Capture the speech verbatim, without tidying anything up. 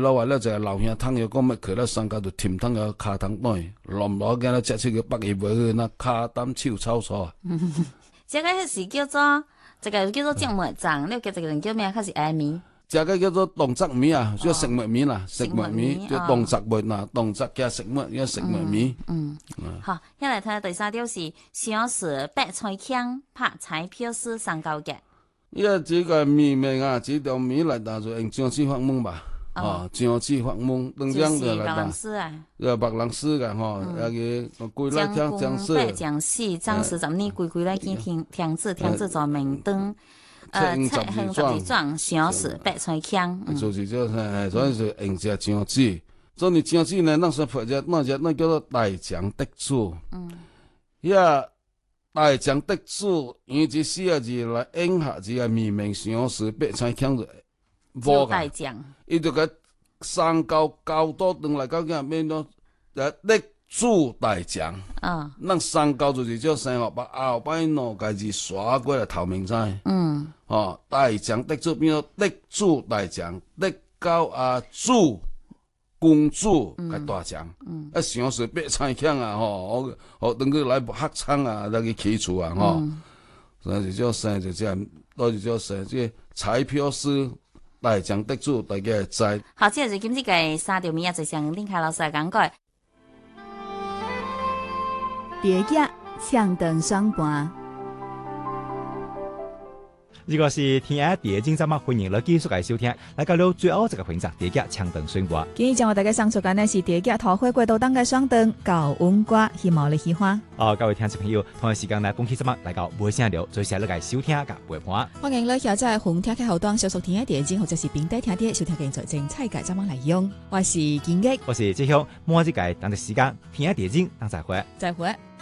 老話咧就係老兄湯藥講乜佢咧上家就甜湯藥卡湯內，落唔落嘅咧隻出個北葉去那卡擔超抽錯。 這個是叫做，這個叫做芥末醬，呢個叫做叫咩？佢是艾米。 這個叫做冬汁米啊，叫食物米啦，食物米叫冬汁物啦，冬汁加食物叫食物米。 嗯，好，一嚟睇下第三條是小時白菜腔拍彩票師上高嘅。 呢個這個米名啊，這條米嚟打就用醬汁發夢吧，啊，醬汁發夢，等樣就嚟打。誒，白蘭絲嘅嗬，有個貴來聽醬絲。白醬絲，當時咱呢貴貴來見聽聽字聽字做明燈。誒，七香十二裝，小時白菜腔。 就是就是，所以就用隻醬汁。所以醬汁呢，那時候隻那隻那叫做大醬得醋。嗯。呀。大醬得醋，用這四個字來應下這個米名小時白菜腔就無大醬， 伊就個三高高多等來講嘅咩咯？誒，得醋大醬。啊，那三高就是叫生學把後擺攞個字刷過來頭名菜。嗯。哦，大醬得醋變咗得醋大醬，得高啊醋。公主係大醬，一小時白菜腔啊，吼，我我等佢來黑倉啊，那個起厝啊，吼，所以就叫生就這樣，都就叫生，即彩票師大醬得主，大家知。 好，即係就今次嘅三條米啊，就像林凱老師講過， 第一搶燈雙盤。 如果是天下第一精節目，歡迎你繼續嚟收聽。嚟到了最後這個環節，第一搶燈選歌。 今日將我大家上述嘅呢是第一桃花過道當嘅雙燈高溫歌，希望你喜歡。 哦，各位聽眾朋友，同一時間呢，恭喜節目嚟到尾聲了，最時嚟收聽嘅陪伴。 歡迎你下載紅聽嘅後端，小熟天下第一精或者是並低聽啲收聽嘅最精彩嘅節目內容。我是建益， 我是志雄，末一屆當嘅時間，天下第一精，當再會， 再會。